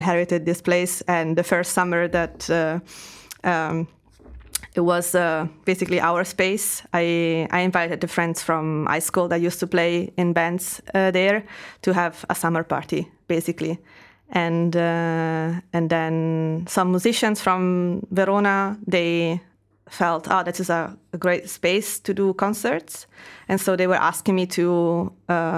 inherited this place, and the first summer that it was basically our space, I invited the friends from high school that used to play in bands there to have a summer party, basically. And then some musicians from Verona, they felt, this is a great space to do concerts. And so they were asking me to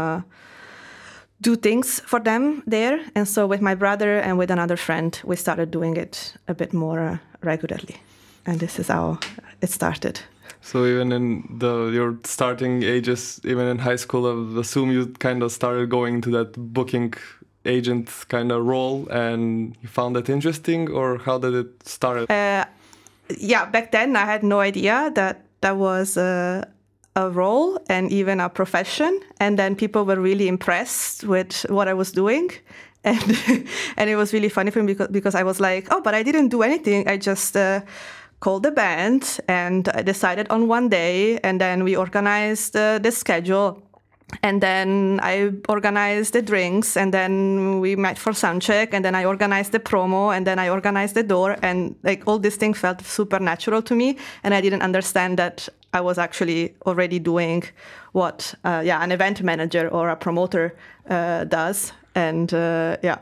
do things for them there. And so with my brother and with another friend, we started doing it a bit more regularly. And this is how it started. So even in your starting ages, even in high school, I assume you kind of started going into that booking agent kind of role, and you found that interesting, or how did it start? Yeah, back then I had no idea that was a role and even a profession. And then people were really impressed with what I was doing. And it was really funny for me because I was like, but I didn't do anything. I just called the band and I decided on one day, and then we organized the schedule. And then I organized the drinks, and then we met for soundcheck, and then I organized the promo, and then I organized the door, and like all this thing felt super natural to me, and I didn't understand that I was actually already doing what an event manager or a promoter does, and yeah.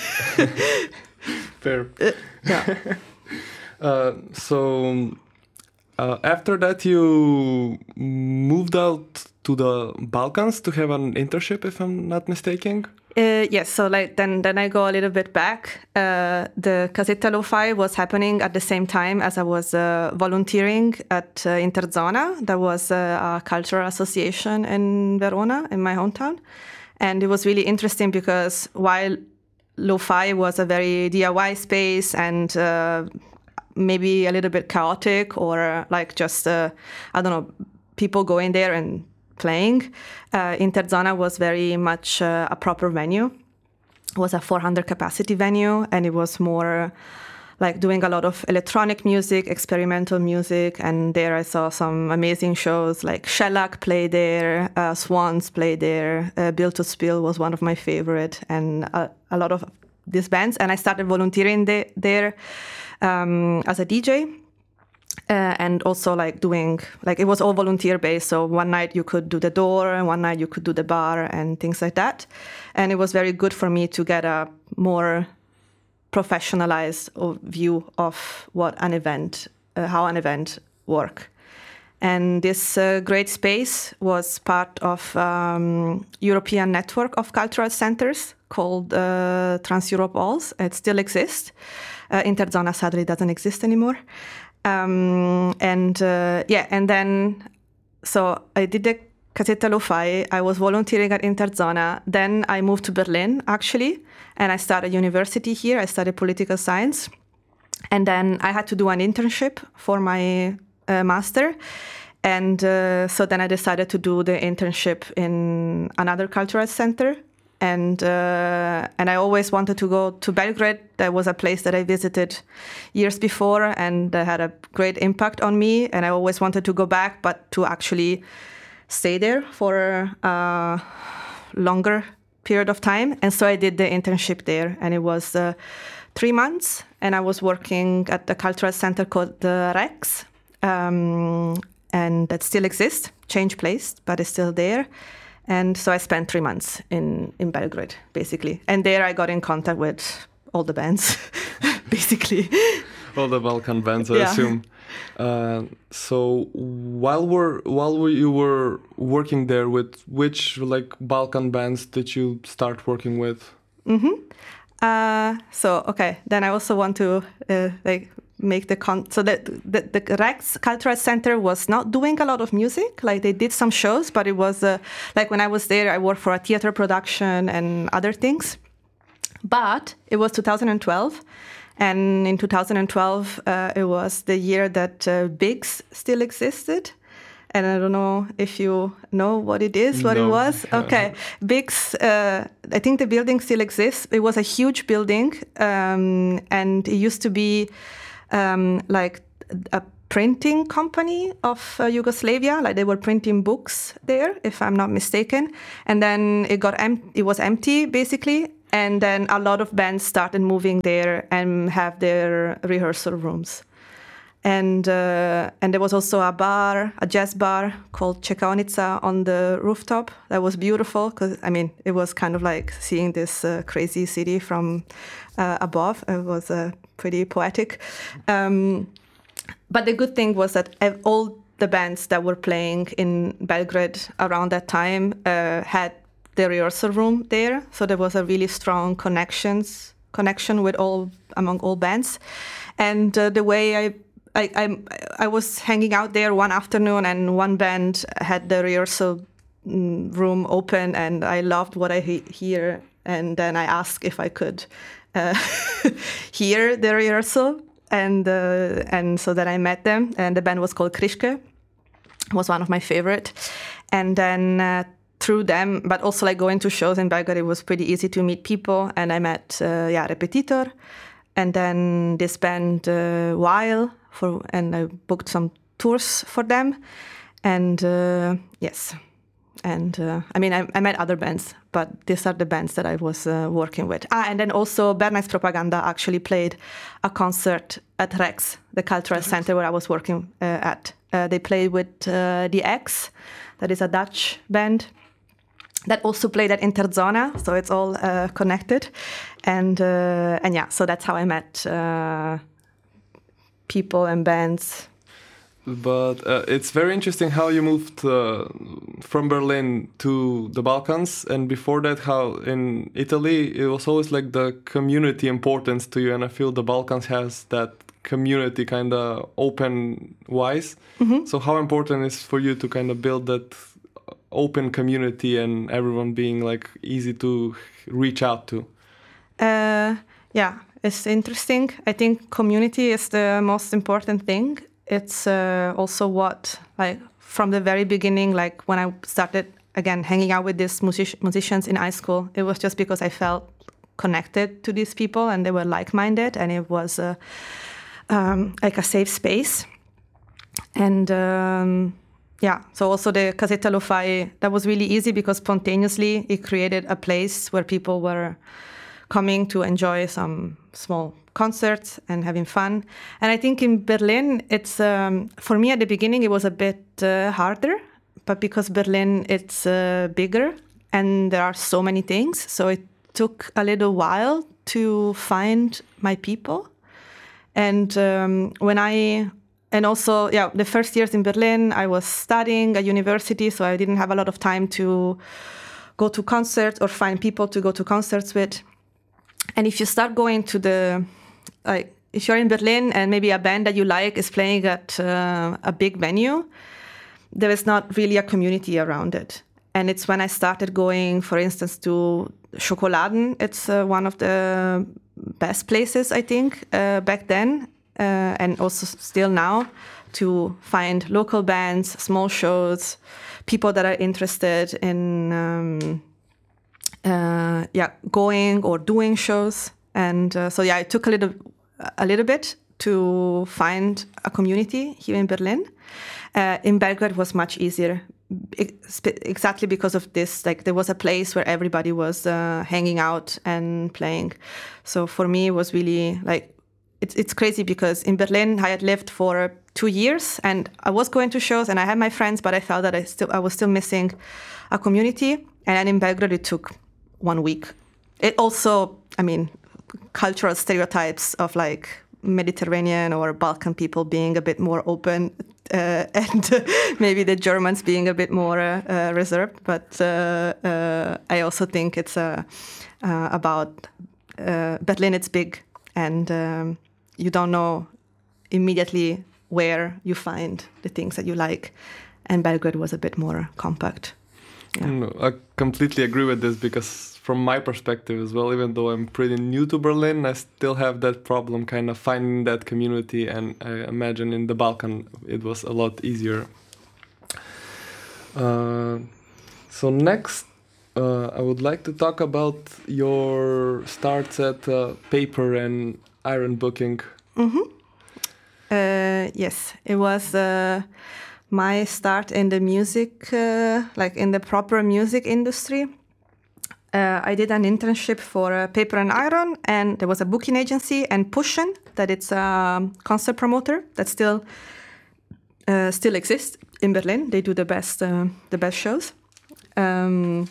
Fair. Yeah. So after that, you moved out to the Balkans to have an internship, if I'm not mistaken? Yes, so like then I go a little bit back. The Casetta Lo-Fi was happening at the same time as I was volunteering at Interzona. That was a cultural association in Verona, in my hometown. And it was really interesting because while Lo-Fi was a very DIY space and maybe a little bit chaotic, or like just, people going there and playing, Interzona was very much a proper venue. It was a 400 capacity venue, and it was more like doing a lot of electronic music, experimental music. And there I saw some amazing shows, like Shellac played there, Swans played there, Built to Spill was one of my favorite, and a lot of these bands. And I started volunteering there as a DJ. And also like doing, like it was all volunteer based. So one night you could do the door, and one night you could do the bar and things like that. And it was very good for me to get a more professionalized view of what an event, how an event work. And this great space was part of European network of cultural centers called Trans-Europe Halls. It still exists. Interzona sadly doesn't exist anymore. And then, so I did the Casetta Lo-Fi. I was volunteering at Interzona. Then I moved to Berlin, actually, and I started university here. I studied political science. And then I had to do an internship for my master. And so then I decided to do the internship in another cultural center. And I always wanted to go to Belgrade. That was a place that I visited years before, and that had a great impact on me. And I always wanted to go back, but to actually stay there for a longer period of time. And so I did the internship there, and it was 3 months. And I was working at the cultural center called the Rex, and that still exists, changed place, but it's still there. And so I spent 3 months in Belgrade, basically. And there I got in contact with all the bands, basically. All the Balkan bands, I assume. So while you were working there, with which like Balkan bands did you start working with? Then I also want to make so that the Rex Cultural Center was not doing a lot of music. Like they did some shows, but it was like when I was there, I worked for a theater production and other things. But it was 2012, and in 2012 it was the year that Biggs still existed. And I don't know if you know what it is, what it was. Okay, Biggs, I think the building still exists. It was a huge building, and it used to be like a printing company of Yugoslavia. Like they were printing books there, if I'm not mistaken. And then it was empty, basically. And then a lot of bands started moving there and have their rehearsal rooms. And there was also a jazz bar called Czekaonica on the rooftop. That was beautiful because, I mean, it was kind of like seeing this crazy city from above. It was pretty poetic. But the good thing was that all the bands that were playing in Belgrade around that time had the rehearsal room there. So there was a really strong connection with among all bands. And the way I was hanging out there one afternoon, and one band had the rehearsal room open, and I loved what I hear. And then I asked if I could hear the rehearsal, and so then I met them. And the band was called Kriške. Was one of my favorite. And then through them, but also like going to shows in Belgrade, it was pretty easy to meet people. And I met Repetitor, and then this band While. And I booked some tours for them, and yes, and I mean I met other bands, but these are the bands that I was working with. And then also Bernays Propaganda actually played a concert at Rex, the cultural center where I was working at. They played with the X, that is a Dutch band that also played at Interzona, so it's all connected, and yeah, so that's how I met people and bands. But it's very interesting how you moved from Berlin to the Balkans, and before that how in Italy it was always like the community importance to you, and I feel the Balkans has that community kind of open wise. Mm-hmm. So how important is for you to kind of build that open community and everyone being like easy to reach out to? Yeah, it's interesting. I think community is the most important thing. It's also what, like, from the very beginning, like when I started, again, hanging out with these musicians in high school, it was just because I felt connected to these people and they were like-minded, and it was like a safe space. And yeah, so also the Casetta Lo-Fi, that was really easy because spontaneously it created a place where people were coming to enjoy some small concerts and having fun. And I think in Berlin, it's for me at the beginning it was a bit harder, but because Berlin it's bigger and there are so many things, so it took a little while to find my people. And and also, yeah, the first years in Berlin, I was studying at university, so I didn't have a lot of time to go to concerts or find people to go to concerts with. And if you start going to if you're in Berlin and maybe a band that you like is playing at a big venue, there is not really a community around it. And it's when I started going, for instance, to Schokoladen. It's one of the best places, I think, back then, and also still now, to find local bands, small shows, people that are interested in going or doing shows. And so yeah, it took a little bit to find a community here in Berlin. In Belgrade it was much easier, exactly because of this. Like, there was a place where everybody was hanging out and playing. So for me it was really like, it's crazy because in Berlin I had lived for 2 years and I was going to shows and I had my friends, but I felt that I was still missing a community. And in Belgrade it took 1 week. It also, I mean, cultural stereotypes of like Mediterranean or Balkan people being a bit more open and maybe the Germans being a bit more reserved. But I also think it's about Berlin. It's big, and you don't know immediately where you find the things that you like. And Belgrade was a bit more compact. Yeah. No, I completely agree with this because from my perspective as well, even though I'm pretty new to Berlin, I still have that problem kind of finding that community, and I imagine in the Balkan it was a lot easier. So next, I would like to talk about your starts at paper and iron booking. Mm-hmm. Yes, it was my start in the music, like in the proper music industry. I did an internship for Paper and Iron, and there was a booking agency, and Pushen, that it's a concert promoter that still exists in Berlin. They do the best shows. It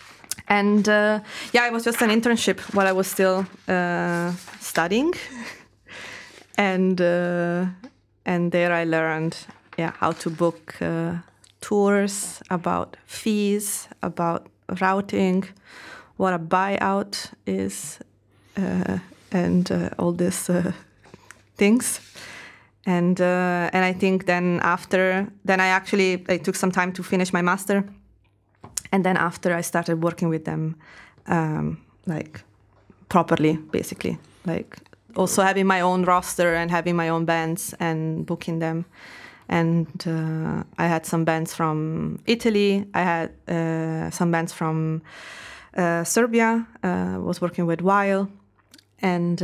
was just an internship while I was still studying, and there I learned how to book tours, about fees, about routing, what a buyout is, and all these things. And I think then I took some time to finish my master, and then after I started working with them, like properly, basically, like also having my own roster and having my own bands and booking them. And I had some bands from Italy. I had some bands from Serbia. Was working with Weil, and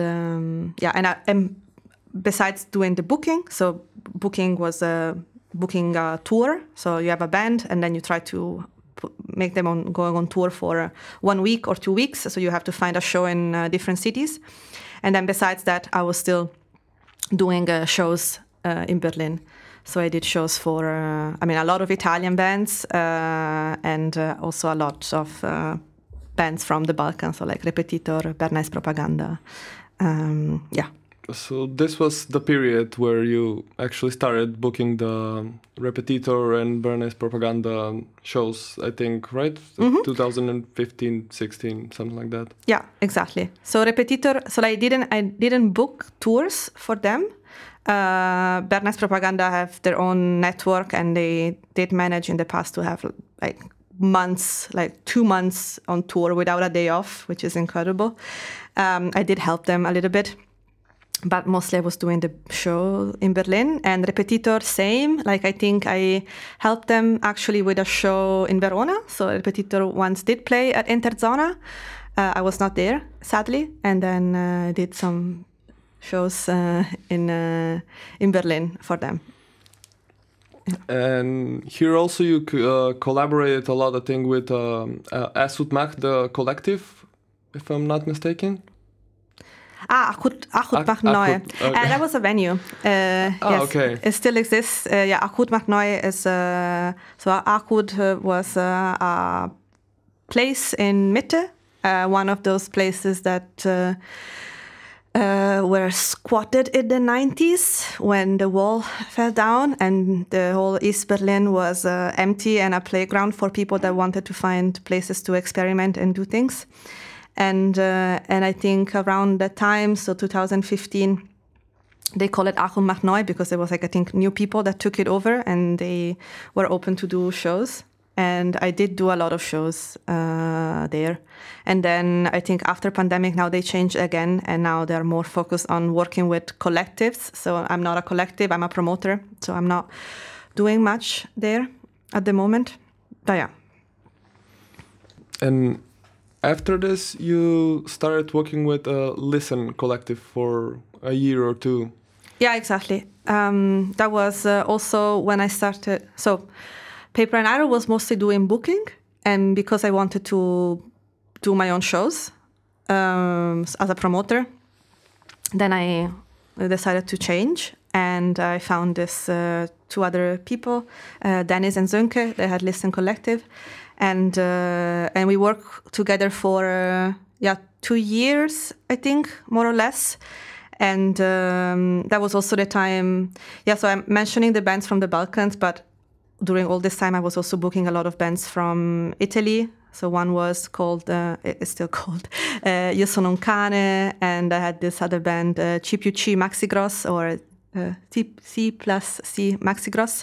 besides doing the booking, so booking was booking a tour. So you have a band, and then you try to make them going on tour for 1 week or 2 weeks. So you have to find a show in different cities. And then besides that, I was still doing shows in Berlin. So I did shows for, a lot of Italian bands and also a lot of bands from the Balkans, so like Repetitor, Bernays Propaganda. So this was the period where you actually started booking the Repetitor and Bernays Propaganda shows, I think, right? Mm-hmm. 2015, 16, something like that. Yeah, exactly. So Repetitor, so I didn't book tours for them. Bernays Propaganda have their own network, and they did manage in the past to have like months, like 2 months on tour without a day off, which is incredible. I did help them a little bit, but mostly I was doing the show in Berlin. And Repetitor, same. Like I think I helped them actually with a show in Verona. So Repetitor once did play at Interzona. I was not there, sadly, and then did some shows in Berlin for them. And here also you collaborated a lot, I think, with Asut Mach, the collective, if I'm not mistaken. Achut Mach Neu. Okay. That was a venue. Yes, okay. It still exists. Achut Mach Neu is so Achut was a place in Mitte, one of those places that were squatted in the 90s when the wall fell down and the whole East Berlin was empty and a playground for people that wanted to find places to experiment and do things. And I think around that time, so 2015, they call it Achut Mach Neu because there was, like, I think, new people that took it over and they were open to do shows. And I did do a lot of shows there. And then I think after pandemic, now they changed again. And now they're more focused on working with collectives. So I'm not a collective, I'm a promoter. So I'm not doing much there at the moment. But yeah. And after this, you started working with a Listen collective for a year or two. Yeah, exactly. That was also when I started. So Paper and Iron was mostly doing booking, and because I wanted to do my own shows as a promoter, then I decided to change, and I found this two other people, Dennis and Sönke. They had Listen Collective, and we worked together for 2 years, I think, more or less. And that was also the time. So I'm mentioning the bands from the Balkans, but during all this time, I was also booking a lot of bands from Italy. So one was called, it's still called, Io Sono un Cane, and I had this other band, C più C Maxi Gross, or C plus C Maxi Gross.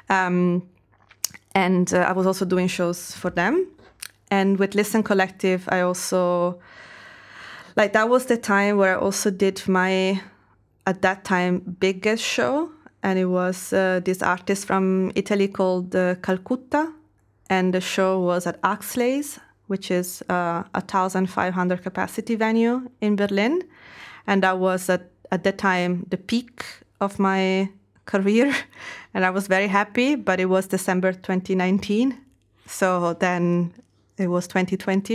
And I was also doing shows for them. And with Listen Collective, I also, like, that was the time where I also did my, at that time, biggest show. And it was this artist from Italy called Calcutta. And the show was at Axleys, which is a 1,500 capacity venue in Berlin. And that was at that time the peak of my career. And I was very happy, but it was December 2019. So then it was 2020.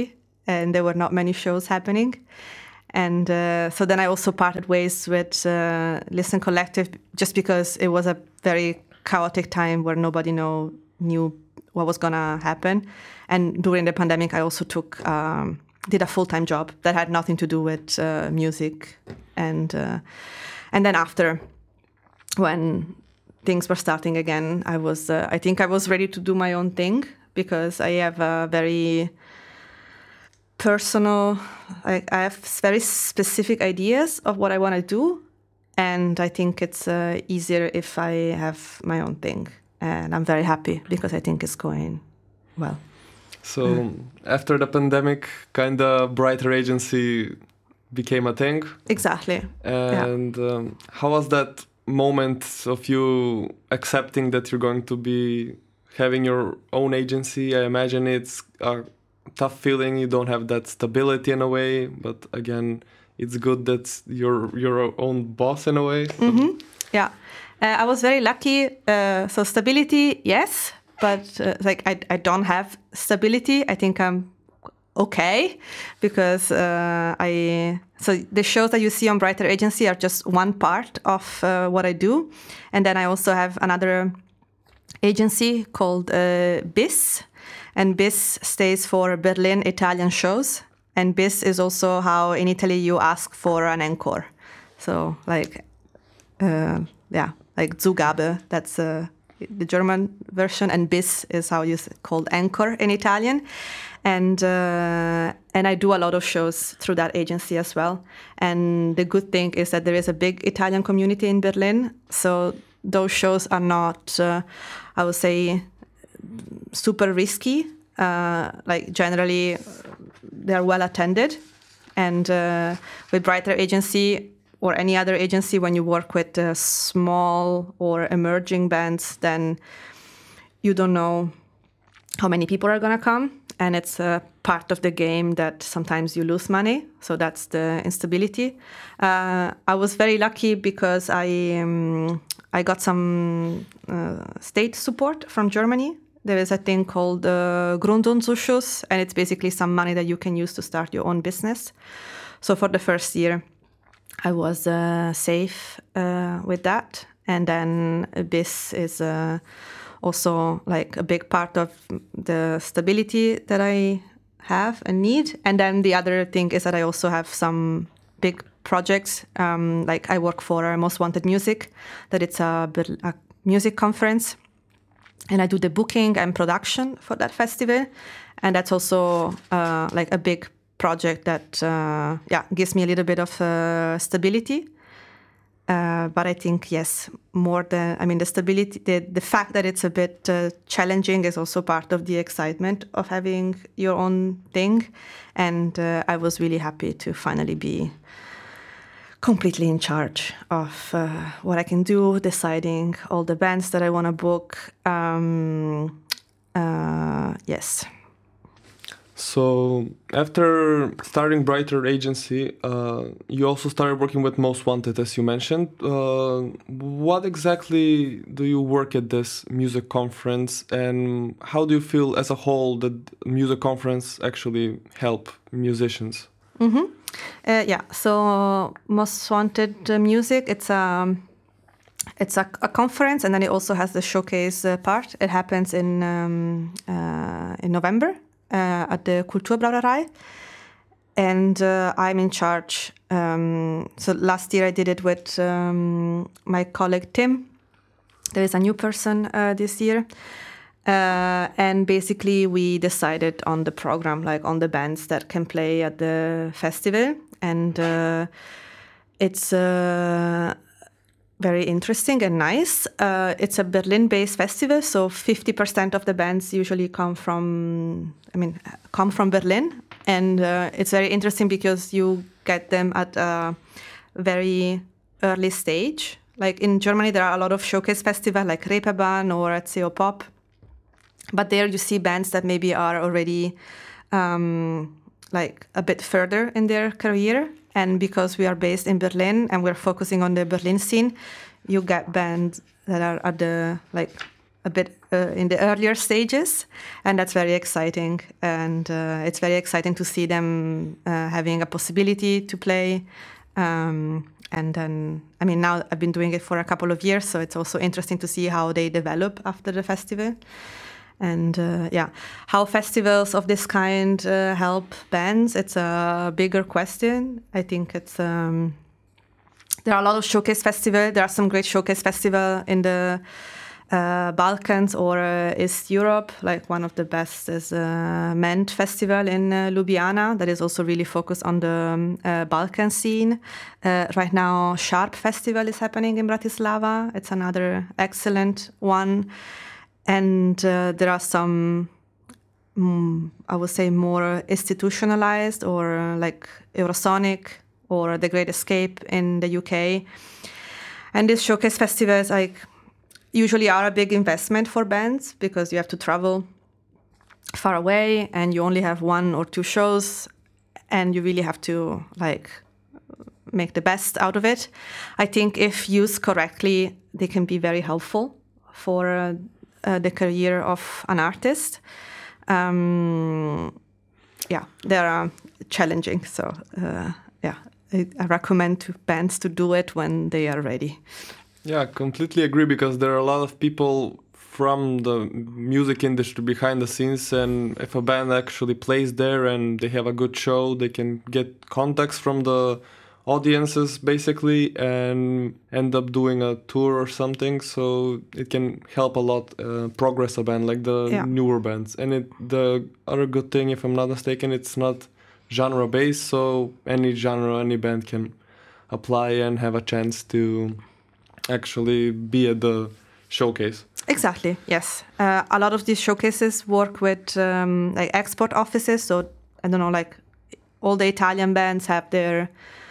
and there were not many shows happening. And so then I also parted ways with Listen Collective just because it was a very chaotic time where nobody knew what was going to happen. And during the pandemic, I also did a full-time job that had nothing to do with music. And then after, when things were starting again, I think I was ready to do my own thing because I have a very personal, I have very specific ideas of what I want to do, and I think it's easier if I have my own thing, and I'm very happy because I think it's going well. So after the pandemic, kind of Brighter Agency became a thing. Exactly. And how was that moment of you accepting that you're going to be having your own agency? I imagine it's a tough feeling. You don't have that stability in a way, but again, it's good that you're your own boss in a way. So. Mm-hmm. Yeah, I was very lucky. So stability, yes, but I don't have stability. I think I'm okay because so the shows that you see on Brighter Agency are just one part of what I do, and then I also have another agency called BIS. And BIS stands for Berlin Italian Shows. And BIS is also how in Italy you ask for an encore. So like Zugabe, that's the German version. And BIS is how you call encore in Italian. And I do a lot of shows through that agency as well. And the good thing is that there is a big Italian community in Berlin. So those shows are not, I would say, super risky. Generally, they're well attended. And with Brighter Agency or any other agency, when you work with small or emerging bands, then you don't know how many people are going to come. And it's a part of the game that sometimes you lose money. So that's the instability. I was very lucky because I got some state support from Germany. There is a thing called Grundunzuschuss, and it's basically some money that you can use to start your own business. So for the first year, I was safe with that. And then BIS is also like a big part of the stability that I have and need. And then the other thing is that I also have some big projects. Like I work for Most Wanted Music, that it's a music conference. And I do the booking and production for that festival. And that's also like a big project that gives me a little bit of stability. But I think, yes, the stability, the fact that it's a bit challenging is also part of the excitement of having your own thing. And I was really happy to finally be completely in charge of what I can do, deciding all the bands that I want to book. Yes. So after starting Brighter Agency, you also started working with Most Wanted, as you mentioned. What exactly do you work at this music conference, and how do you feel as a whole that music conference actually help musicians? Mm-hmm. So Most Wanted Music, it's a conference, and then it also has the showcase part. It happens in November at the Kulturbrauerei, and I'm in charge. So last year I did it with my colleague Tim. There is a new person this year. And basically we decided on the program, like on the bands that can play at the festival. And it's very interesting and nice. It's a Berlin-based festival, so 50% of the bands usually come from Berlin. And it's very interesting because you get them at a very early stage. Like in Germany, there are a lot of showcase festivals like Reeperbahn or ECO Pop. But there you see bands that maybe are already like a bit further in their career. And because we are based in Berlin and we're focusing on the Berlin scene, you get bands that are at the like a bit in the earlier stages, and that's very exciting. And it's very exciting to see them having a possibility to play. And then, I mean, now I've been doing it for a couple of years, so it's also interesting to see how they develop after the festival. And how festivals of this kind help bands, it's a bigger question. I think it's there are a lot of showcase festivals. There are some great showcase festivals in the Balkans or East Europe. Like one of the best is Ment Festival in Ljubljana that is also really focused on the Balkan scene. Right now, Sharp Festival is happening in Bratislava. It's another excellent one. And there are some, I would say, more institutionalized or like Eurosonic or The Great Escape in the UK. And these showcase festivals usually are a big investment for bands because you have to travel far away and you only have 1 or 2 shows and you really have to make the best out of it. I think if used correctly, they can be very helpful for the career of an artist. They are challenging. So I recommend to bands to do it when they are ready. Yeah, completely agree, because there are a lot of people from the music industry behind the scenes, and if a band actually plays there and they have a good show, they can get contacts from the audiences basically and end up doing a tour or something, so it can help a lot progress a band like the newer bands. And the other good thing, if I'm not mistaken, it's not genre based, so any genre, any band can apply and have a chance to actually be at the showcase. Exactly, yes. A lot of these showcases work with export offices, so I don't know, all the Italian bands have their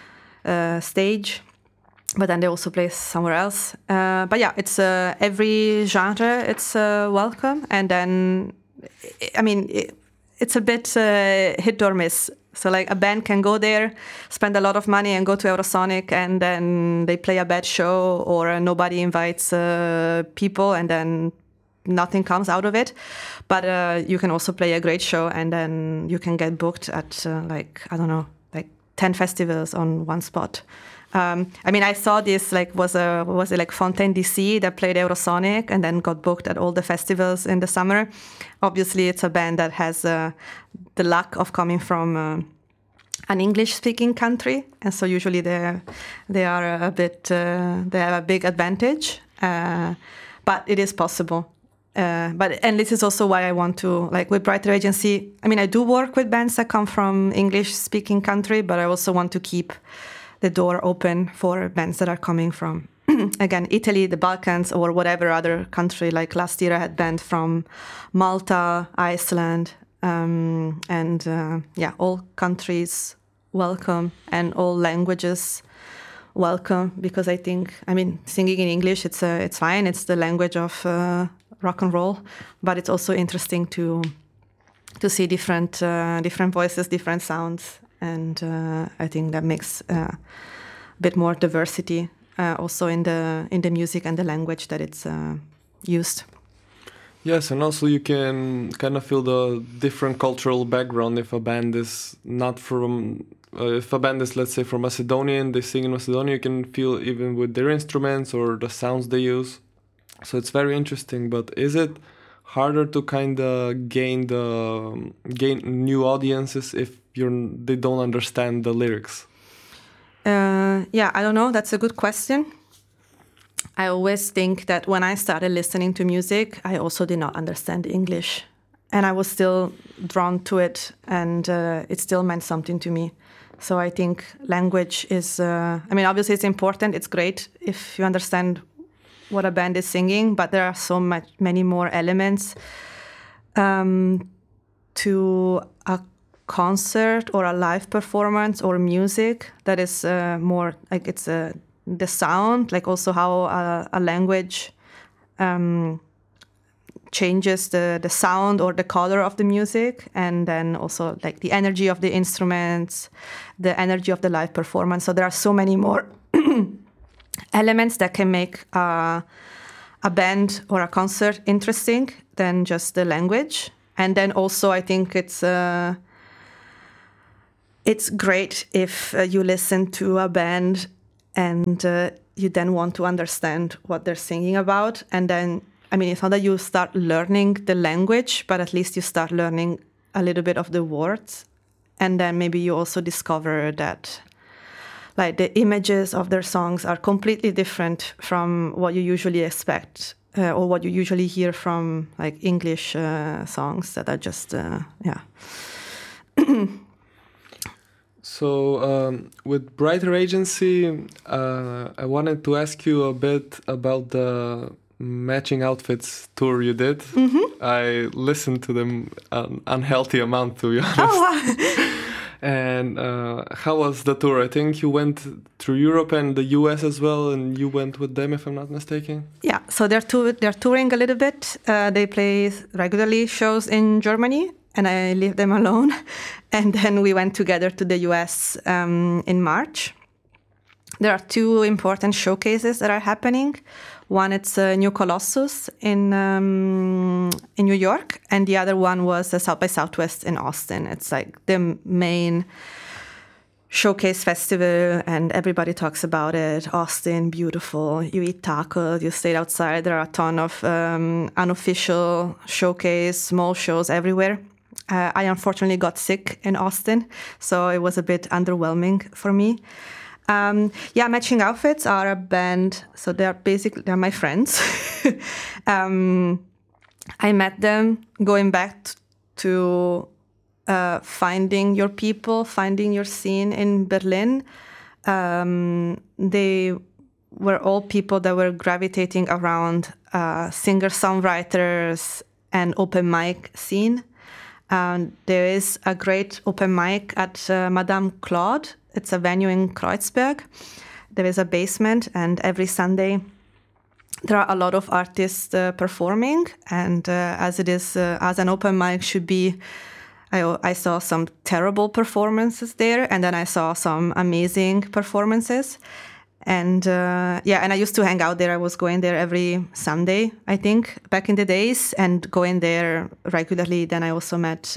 stage, but then they also play somewhere else. But yeah, it's every genre, it's welcome. And then, I mean, it's a bit hit or miss. So a band can go there, spend a lot of money and go to Eurosonic, and then they play a bad show or nobody invites people and then nothing comes out of it. But you can also play a great show and then you can get booked at 10 festivals on one spot. I mean, I saw this, was it Fontaine DC that played Eurosonic and then got booked at all the festivals in the summer. Obviously, it's a band that has the luck of coming from an English-speaking country, and so usually they are a bit they have a big advantage. But it is possible. And this is also why I want to, with Brighter Agency, I mean, I do work with bands that come from English-speaking country, but I also want to keep the door open for bands that are coming from, again, Italy, the Balkans, or whatever other country. Like last year I had bands from Malta, Iceland, all countries welcome and all languages welcome, because I think, I mean, singing in English, it's fine. It's the language of rock and roll, but it's also interesting to see different voices, different sounds. And I think that makes a bit more diversity also in the music and the language that it's used. Yes, and also you can kind of feel the different cultural background if a band is not from... if a band is, let's say, from Macedonia and they sing in Macedonia, you can feel even with their instruments or the sounds they use. So it's very interesting. But is it harder to kind of gain new audiences if they don't understand the lyrics? I don't know. That's a good question. I always think that when I started listening to music, I also did not understand English. And I was still drawn to it, and it still meant something to me. So I think language is, obviously it's important. It's great if you understand what a band is singing, but there are so many more elements to a concert or a live performance or music that is more like it's the sound, like also how a language changes the sound or the color of the music, and then also like the energy of the instruments, the energy of the live performance. So there are so many more elements that can make a a band or a concert interesting than just the language. And then also I think it's great if you listen to a band and you then want to understand what they're singing about. And then, I mean, it's not that you start learning the language, but at least you start learning a little bit of the words. And then maybe you also discover that like the images of their songs are completely different from what you usually expect or what you usually hear from like English songs that are just, So with Brighter Agency, I wanted to ask you a bit about the Matching Outfits tour you did. I listened to them an unhealthy amount, to be honest. Oh, wow. And how was the tour? I think you went through Europe and the US as well, and you went with them, if I'm not mistaken. Yeah, so they're touring a little bit. They play regularly shows in Germany, and I leave them alone. And then we went together to the US in March. There are two important showcases that are happening. One, it's New Colossus in New York, and the other one was South by Southwest in Austin. It's like the main showcase festival, and everybody talks about it. Austin, beautiful. You eat tacos, you stay outside. There are a ton of unofficial showcase, small shows everywhere. I unfortunately got sick in Austin, so it was a bit underwhelming for me. Matching Outfits are a band, so they're my friends. I met them going back to finding your people, finding your scene in Berlin. They were all people that were gravitating around singer-songwriters and open mic scene. There is a great open mic at Madame Claude. It's a venue in Kreuzberg. There is a basement, and every Sunday there are a lot of artists performing. And as it is, as an open mic should be, I saw some terrible performances there, and then I saw some amazing performances. And and I used to hang out there. I was going there every Sunday, I think, back in the days, and going there regularly. Then I also met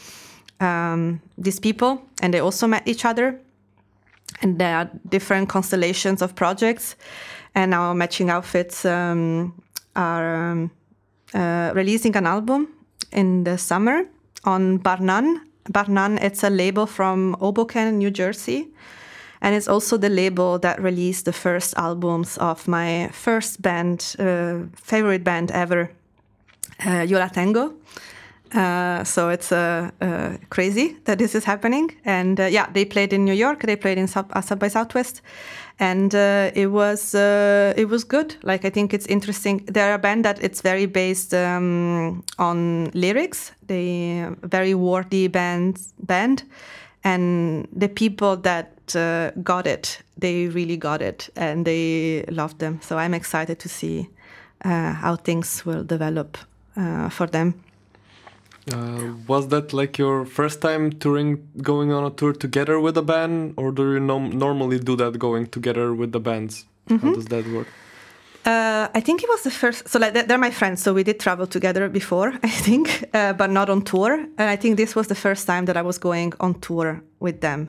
these people, and they also met each other. And there are different constellations of projects. And now Matching Outfits are releasing an album in the summer on Barnan. Barnan, it's a label from Hoboken, New Jersey. And it's also the label that released the first albums of my first band, favorite band ever, Yo La Tengo. So it's crazy that this is happening. And they played in New York. They played in South by Southwest, and it was good. Like, I think it's interesting. They're a band that it's very based on lyrics. They very wordy band, and the people that got it, they really got it, and they loved them. So I'm excited to see how things will develop for them. Was that like your first time going on a tour together with a band, or do you normally do that going together with the bands? Mm-hmm. How does that work? I think it was the first. So like they're my friends, so we did travel together before, I think, but not on tour. And I think this was the first time that I was going on tour with them.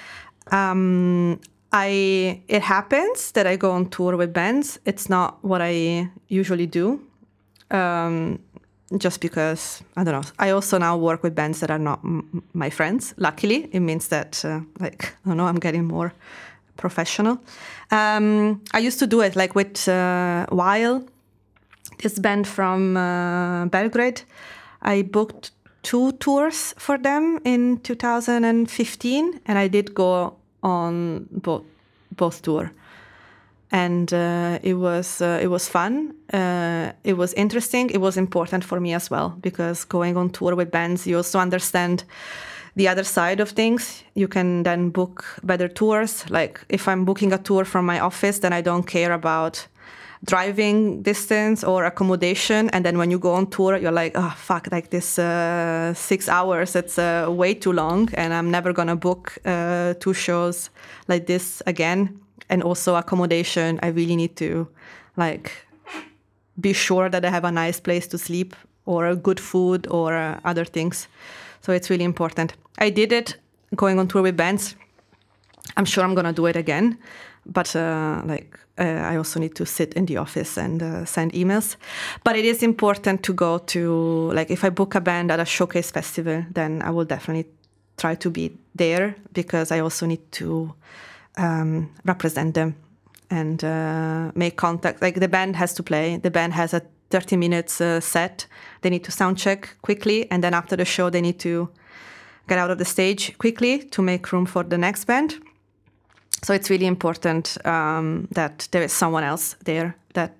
It happens that I go on tour with bands. It's not what I usually do. Just because, I don't know, I also now work with bands that are not my friends. Luckily, it means that, I'm getting more professional. I used to do it like with Weil, this band from Belgrade. I booked 2 tours for them in 2015, and I did go on both tours. And it was fun. It was interesting. It was important for me as well, because going on tour with bands, you also understand the other side of things. You can then book better tours. Like if I'm booking a tour from my office, then I don't care about driving distance or accommodation. And then when you go on tour, you're like, oh, fuck, like this 6 hours, it's way too long. And I'm never going to book 2 shows like this again. And also accommodation, I really need to be sure that they have a nice place to sleep or good food or other things. So it's really important. I did it going on tour with bands. I'm sure I'm going to do it again. But I also need to sit in the office and send emails. But it is important to go to, like, if I book a band at a showcase festival, then I will definitely try to be there, because I also need to represent them and make contact. Like, the band has to play. The band has a 30 minutes set. They need to sound check quickly. And then after the show, they need to get out of the stage quickly to make room for the next band. So it's really important that there is someone else there that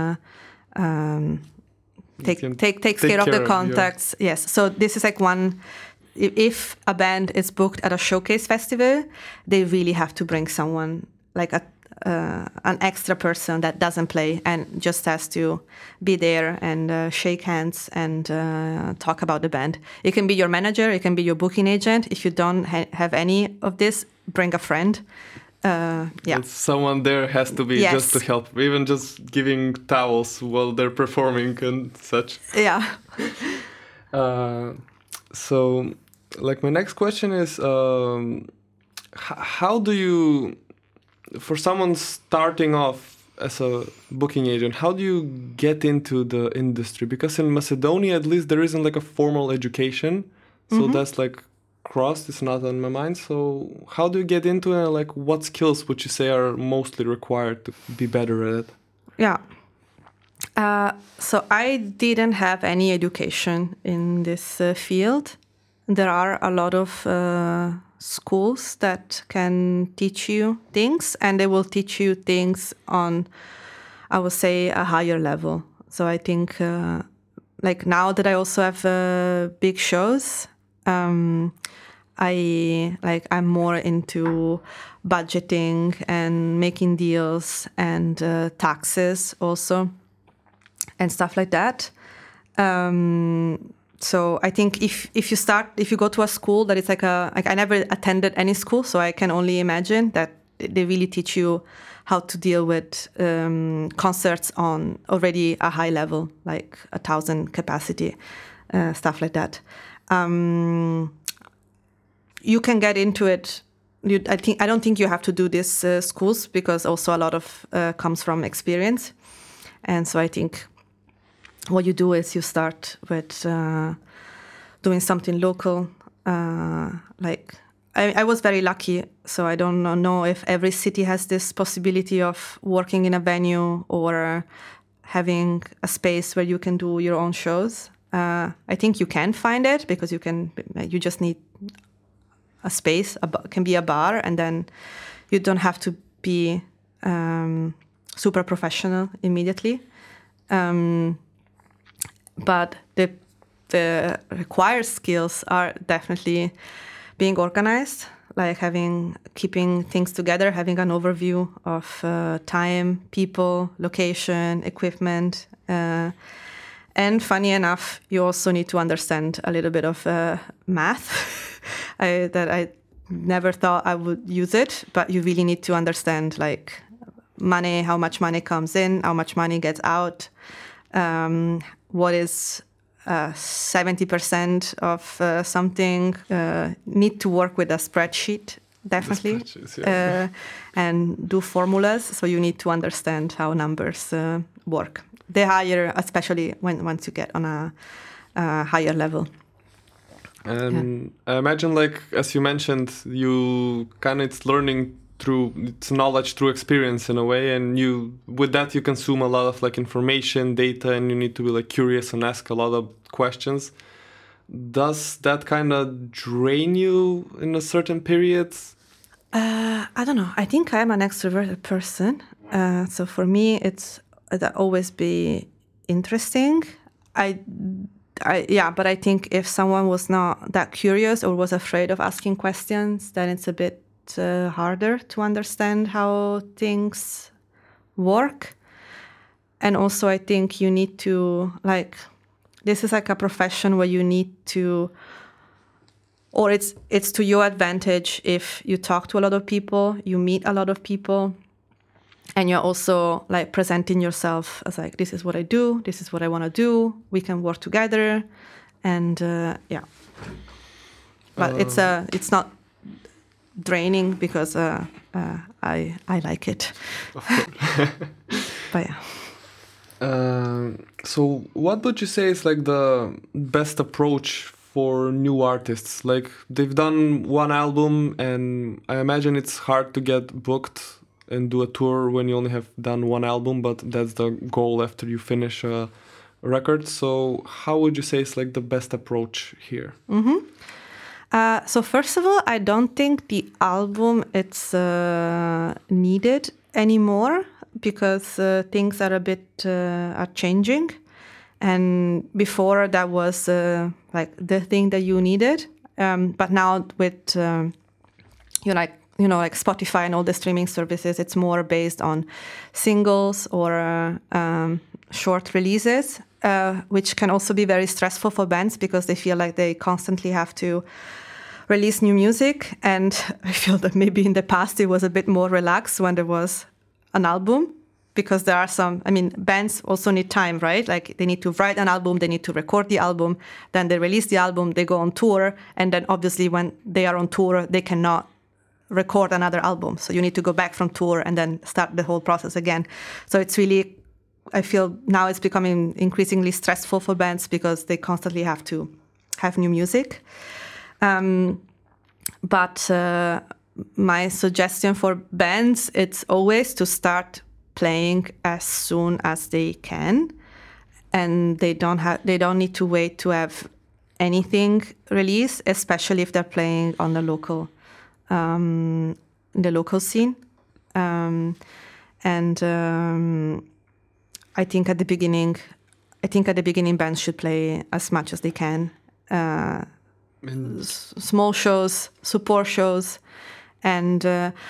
takes care of the contacts. Yes. So this is like one. If a band is booked at a showcase festival, they really have to bring someone, like an extra person that doesn't play and just has to be there and shake hands and talk about the band. It can be your manager, it can be your booking agent. If you don't have any of this, bring a friend. Someone there has to be, just to help, even just giving towels while they're performing and such. Yeah. So, like, my next question is, how do you, for someone starting off as a booking agent, how do you get into the industry? Because in Macedonia, at least, there isn't like a formal education. So that's like crossed, it's not on my mind. So how do you get into it? Like, what skills would you say are mostly required to be better at it? Yeah. So I didn't have any education in this field. There are a lot of schools that can teach you things, and they will teach you things on, I would say, a higher level. So I think, like, now that I also have big shows, I'm more into budgeting and making deals and taxes also and stuff like that. So I think if you go to a school that is like I never attended any school, so I can only imagine that they really teach you how to deal with concerts on already a high level, like 1,000 capacity, stuff like that. You can get into it. I don't think you have to do these schools, because also a lot of comes from experience. And so I think what you do is you start with doing something local. Like I was very lucky, so I don't know if every city has this possibility of working in a venue or having a space where you can do your own shows. I think you can find it, because you just need a space. Can be a bar, and then you don't have to be super professional immediately. But the required skills are definitely being organized, like keeping things together, having an overview of time, people, location, equipment. And funny enough, you also need to understand a little bit of math. I never thought I would use it, but you really need to understand, like, money, how much money comes in, how much money gets out, what is 70% of something. Need to work with a spreadsheet, definitely, and do formulas. So you need to understand how numbers work. They higher, especially once you get on a higher level. And I imagine, like, as you mentioned, you it's learning it's knowledge through experience in a way, and with that you consume a lot of like information, data, and you need to be like curious and ask a lot of questions. Does that kind of drain you in a certain period? I don't know. I think I'm an extroverted person, so for me it's always be interesting. But I think if someone was not that curious or was afraid of asking questions, then it's a bit harder to understand how things work. And also I think you need to, like, this is like a profession where you need to, or it's to your advantage if you talk to a lot of people, you meet a lot of people, and you're also like presenting yourself as like, this is what I do, this is what I want to do, we can work together, and yeah. But it's not draining because I like it. Of course. But yeah. So what would you say is like the best approach for new artists? Like they've done one album, and I imagine it's hard to get booked and do a tour when you only have done one album, but that's the goal after you finish a record. So how would you say is like the best approach here? Mm-hmm. So first of all, I don't think the album it's needed anymore, because things are a bit are changing, and before that was like the thing that you needed, but now with like Spotify and all the streaming services, it's more based on singles or short releases, which can also be very stressful for bands because they feel like they constantly have to release new music. And I feel that maybe in the past it was a bit more relaxed when there was an album, because there are some, I mean, bands also need time, right? Like they need to write an album, they need to record the album, then they release the album, they go on tour, and then obviously when they are on tour, they cannot record another album. So you need to go back from tour and then start the whole process again. So it's really, I feel now it's becoming increasingly stressful for bands because they constantly have to have new music. But my suggestion for bands, it's always to start playing as soon as they can, and they don't need to wait to have anything released, especially if they're playing on the local scene. I think at the beginning bands should play as much as they can. Small shows, support shows, and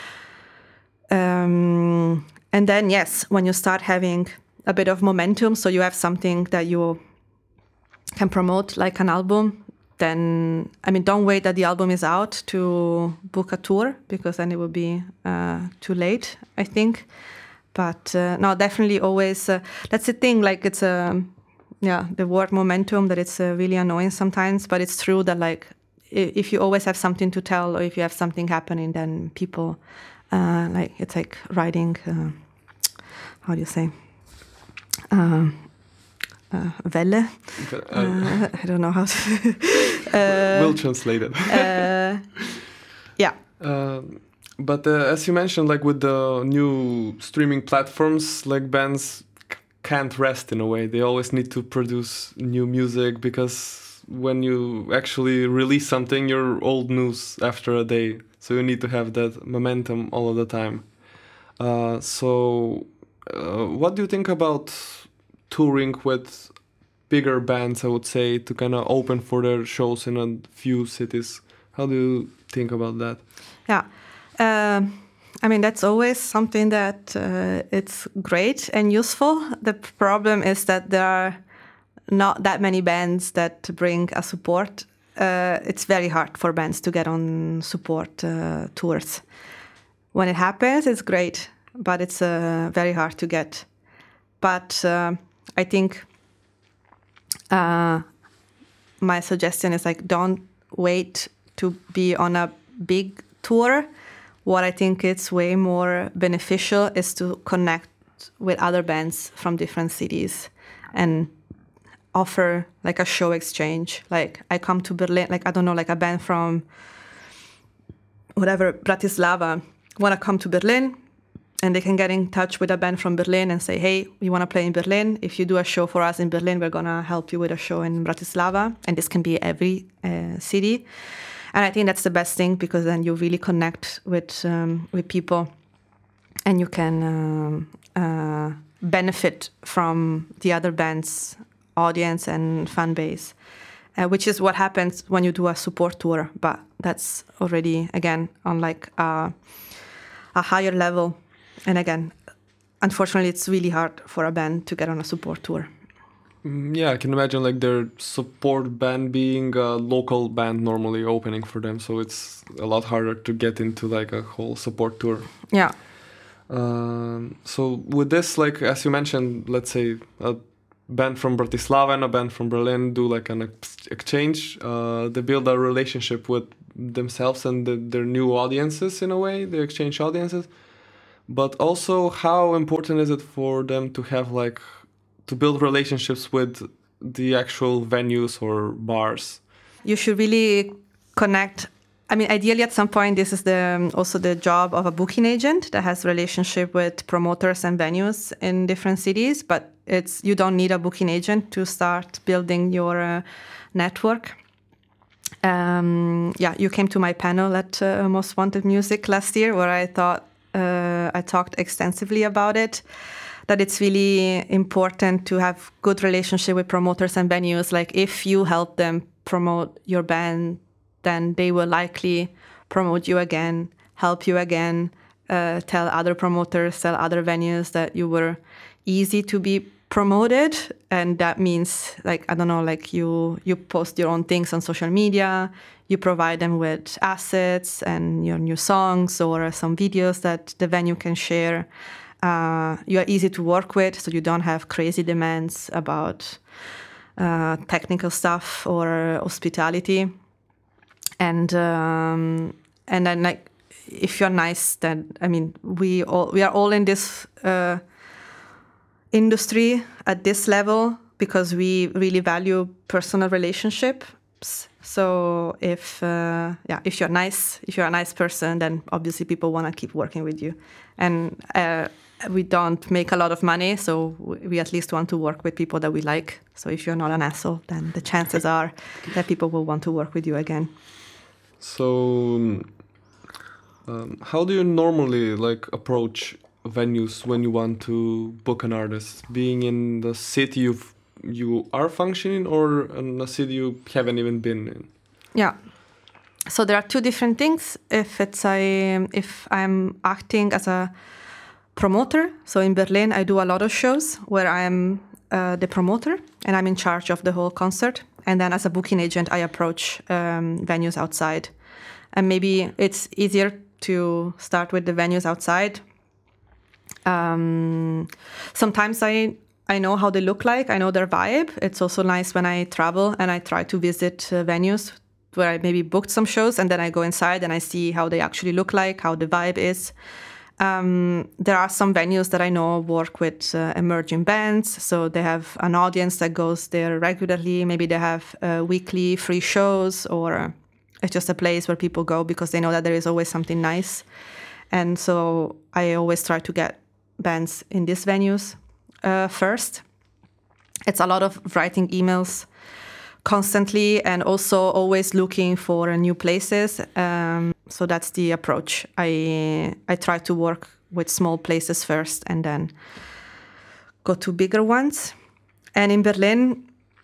then yes, when you start having a bit of momentum, so you have something that you can promote, like an album, then I mean, don't wait that the album is out to book a tour, because then it will be too late, I think. But no, definitely always. That's the thing. Like it's the word momentum, that it's really annoying sometimes, but it's true that like if you always have something to tell, or if you have something happening, then people like it's like riding. How do you say? Welle. I don't know how to. We'll translate it. Yeah. But as you mentioned, like with the new streaming platforms, like bands can't rest in a way. They always need to produce new music, because when you actually release something, you're old news after a day. So you need to have that momentum all of the time. What do you think about touring with bigger bands, I would say, to kind of open for their shows in a few cities? How do you think about that? Yeah. I mean, that's always something that it's great and useful. The problem is that there are not that many bands that bring a support. It's very hard for bands to get on support tours. When it happens, it's great, but it's very hard to get. But I think my suggestion is like, don't wait to be on a big tour. What I think it's way more beneficial is to connect with other bands from different cities and offer like a show exchange. Like I come to Berlin, like I don't know, like a band from whatever, Bratislava, want to come to Berlin, and they can get in touch with a band from Berlin and say, hey, we want to play in Berlin. If you do a show for us in Berlin, we're going to help you with a show in Bratislava. And this can be every city. And I think that's the best thing, because then you really connect with people, and you can benefit from the other band's audience and fan base, which is what happens when you do a support tour. But that's already, again, on like a higher level. And again, unfortunately, it's really hard for a band to get on a support tour. Yeah, I can imagine like their support band being a local band normally opening for them, so it's a lot harder to get into like a whole support tour. Yeah. So with this, like as you mentioned, let's say a band from Bratislava and a band from Berlin do like an exchange. They build a relationship with themselves and their new audiences in a way. They exchange audiences. But also, how important is it for them to have like to build relationships with the actual venues or bars? You should really connect. I mean, ideally, at some point, this is also the job of a booking agent that has relationship with promoters and venues in different cities. But you don't need a booking agent to start building your network. You came to my panel at Most Wanted Music last year, where I talked extensively about it. That it's really important to have good relationship with promoters and venues. Like if you help them promote your band, then they will likely promote you again, help you again, tell other promoters, tell other venues that you were easy to be promoted. And that means, like, I don't know, like you post your own things on social media, you provide them with assets and your new songs or some videos that the venue can share. You are easy to work with, so you don't have crazy demands about technical stuff or hospitality. And then, like, if you're nice, then I mean, we are all in this industry at this level because we really value personal relationships. So if you're nice, if you're a nice person, then obviously people want to keep working with you. And we don't make a lot of money, so we at least want to work with people that we like. So if you're not an asshole, then the chances are that people will want to work with you again. So how do you normally like approach venues when you want to book an artist? Being in the city you are functioning, or in a city you haven't even been in? Yeah. So there are two different things. If I'm acting as a promoter, so in Berlin I do a lot of shows where I'm the promoter and I'm in charge of the whole concert. And then as a booking agent, I approach venues outside. And maybe it's easier to start with the venues outside. Sometimes I know how they look like. I know their vibe. It's also nice when I travel and I try to visit venues where I maybe booked some shows, and then I go inside and I see how they actually look like, how the vibe is. There are some venues that I know work with emerging bands, so they have an audience that goes there regularly. Maybe they have weekly free shows, or it's just a place where people go because they know that there is always something nice. And so I always try to get bands in these venues first. It's a lot of writing emails constantly and also always looking for new places. So that's the approach. I try to work with small places first and then go to bigger ones. And in Berlin,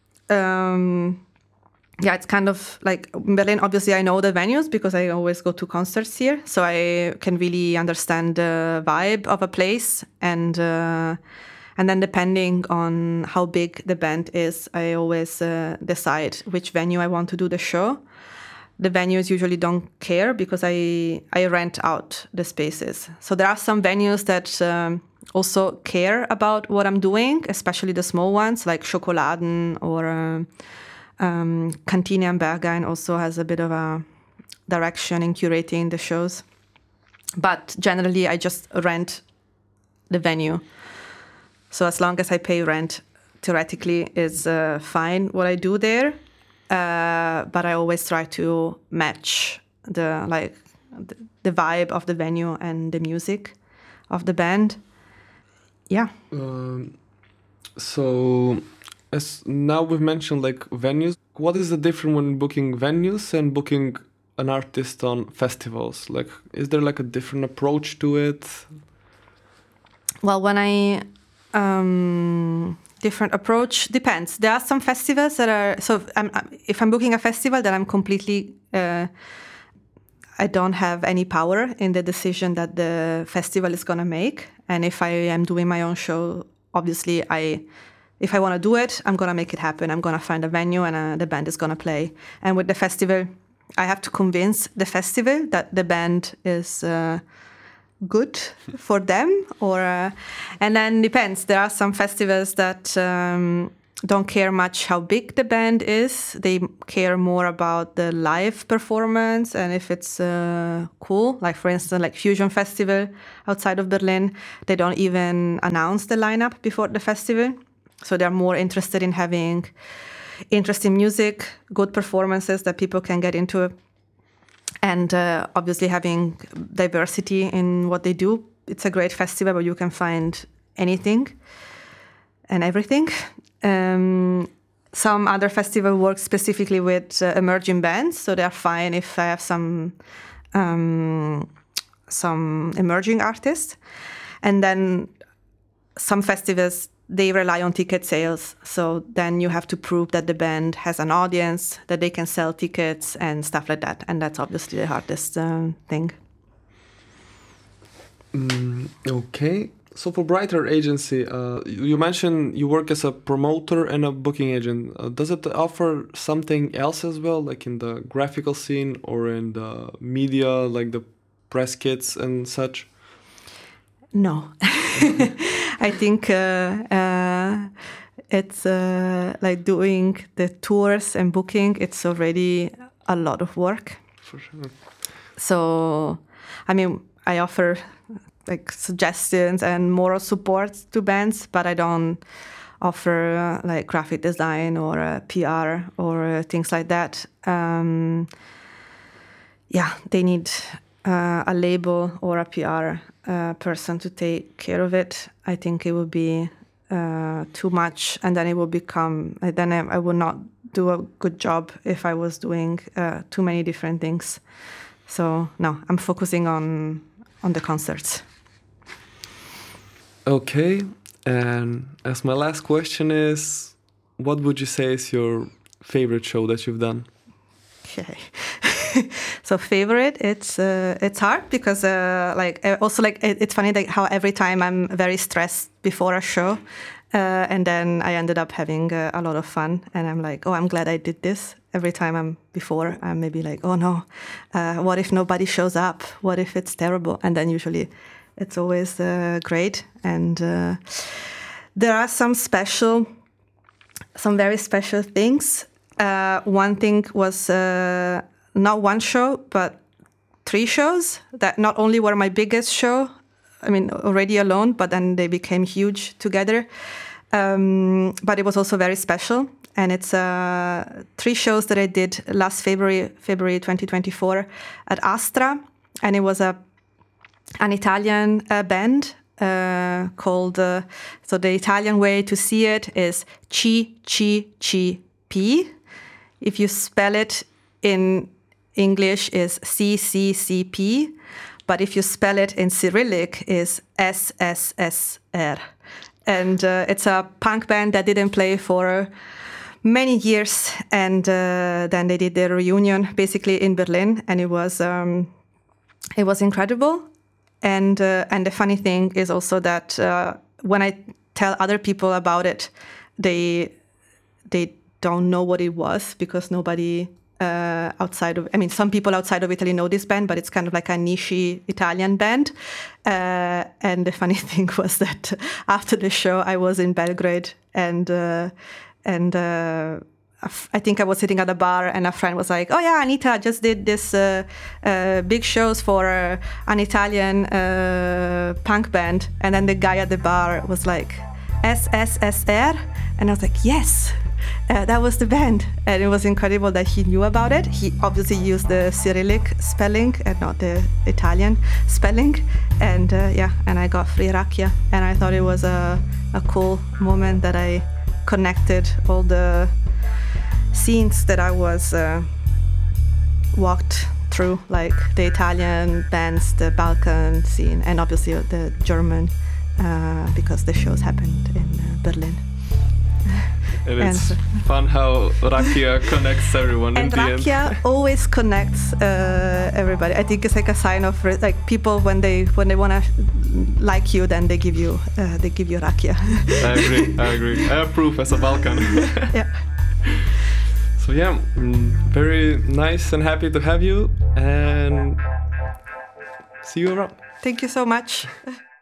it's kind of like in Berlin, obviously I know the venues because I always go to concerts here. So I can really understand the vibe of a place. And then depending on how big the band is, I always decide which venue I want to do the show. The venues usually don't care because I rent out the spaces. So there are some venues that also care about what I'm doing, especially the small ones like Schokoladen or Kantine am Berghain also has a bit of a direction in curating the shows. But generally, I just rent the venue. So as long as I pay rent, theoretically, is fine what I do there. But I always try to match the vibe of the venue and the music of the band. Yeah. So as now we've mentioned like venues, what is the difference when booking venues and booking an artist on festivals? Like, is there like a different approach to it? Well, different approach depends. There are some festivals that are if I'm booking a festival, then I'm completely I don't have any power in the decision that the festival is gonna make. And if I am doing my own show, obviously if I want to do it, I'm gonna make it happen. I'm gonna find a venue and the band is gonna play. And with the festival, I have to convince the festival that the band is good for them, or and then depends. There are some festivals that don't care much how big the band is. They care more about the live performance and if it's cool. Like for instance, like Fusion Festival outside of Berlin, they don't even announce the lineup before the festival. So they're more interested in having interesting music, good performances that people can get into, and obviously having diversity in what they do. It's a great festival where you can find anything and everything. Some other festival work specifically with emerging bands, so they're fine if I have some emerging artists. And then some festivals, they rely on ticket sales, so then you have to prove that the band has an audience, that they can sell tickets and stuff like that, and that's obviously the hardest thing. Okay. So for Brighter Agency, you mentioned you work as a promoter and a booking agent. Does it offer something else as well, like in the graphical scene or in the media, like the press kits and such? No. I think it's like doing the tours and booking, it's already a lot of work. For sure. So, I mean, I offer like suggestions and moral support to bands, but I don't offer like graphic design or PR or things like that. They need a label or a PR person to take care of it. I think it would be too much, and then it will become. Then I would not do a good job if I was doing too many different things. So no, I'm focusing on the concerts. Okay, and as my last question is, what would you say is your favorite show that you've done? Okay. So favorite, it's hard because it's funny like how every time I'm very stressed before a show, and then I ended up having a lot of fun, and I'm like, oh, I'm glad I did this. Every time I'm maybe like, oh no, what if nobody shows up? What if it's terrible? And then usually it's always great. And there are some very special things. One thing was not one show, but 3 shows that not only were my biggest show, I mean, already alone, but then they became huge together. But it was also very special. And it's 3 shows that I did last February 2024 at Astra. And it was an Italian band called, so the Italian way to see it is CCCP. If you spell it in English is CCCP, but if you spell it in Cyrillic is SSSR. And it's a punk band that didn't play for many years, and then they did their reunion basically in Berlin, and it was incredible. And the funny thing is also that when I tell other people about it, they don't know what it was, because nobody some people outside of Italy know this band, but it's kind of like a niche Italian band. And the funny thing was that after the show, I was in Belgrade, and I think I was sitting at a bar, and a friend was like, "Oh yeah, Anita just did this big shows for an Italian punk band," and then the guy at the bar was like, "SSSR," and I was like, "Yes." That was the band, and it was incredible that he knew about it. He obviously used the Cyrillic spelling and not the Italian spelling, and and I got free rakia, and I thought it was a cool moment that I connected all the scenes that I was walked through, like the Italian bands, the Balkan scene, and obviously the German, because the shows happened in Berlin. And it's fun how rakia connects everyone in the end. And rakia always connects everybody. I think it's like a sign of like people when they want to like you, then they give you rakia. I agree. I approve as a Balkan. Yeah. So yeah, very nice and happy to have you, and see you around. Thank you so much.